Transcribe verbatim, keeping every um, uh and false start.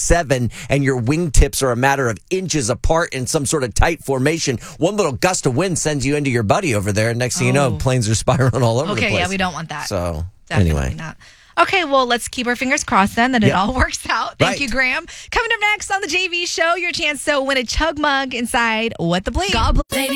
seven and your wingtips are a matter of inches apart in some sort of tight formation, one little gust of wind sends you into your buddy over there. And next thing oh. you know, planes are spiraling all over okay, the place. Okay, yeah, we don't want that. So, Definitely anyway. not. Okay, well, let's keep our fingers crossed then that it yeah. all works out. Thank right. you, Graham. Coming up next on the J V Show, your chance to win a chug mug inside What the Bling. God bless.